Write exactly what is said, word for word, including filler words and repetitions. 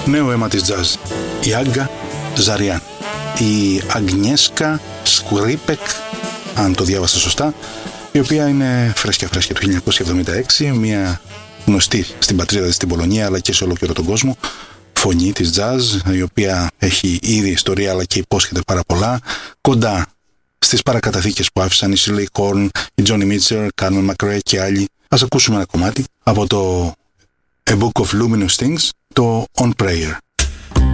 Νέο αίμα της jazz. Η Άγκα Ζαριάν. Η Αγνιέσκα Σκουρίπεκ, αν το διάβασα σωστά, η οποία είναι φρέσκια φρέσκια του χίλια εννιακόσια εβδομήντα έξι, μια γνωστή στην πατρίδα της, στην Πολωνία, αλλά και σε ολόκληρο τον κόσμο, φωνή της jazz, η οποία έχει ήδη ιστορία αλλά και υπόσχεται πάρα πολλά, κοντά στις παρακαταθήκες που άφησαν η Shirley Horn, η Johnny Mitchell, Carmen McRae και άλλοι. Ας ακούσουμε ένα κομμάτι από το A Book of Luminous Things, το On Prayer.